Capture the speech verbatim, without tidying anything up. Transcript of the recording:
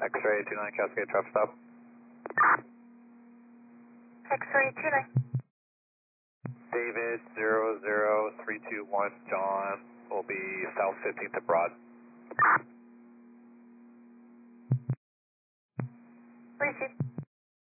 X-ray two nine Cascade traffic stop. X-ray two nine. David zero zero three two one John will be south fifteenth at Broad.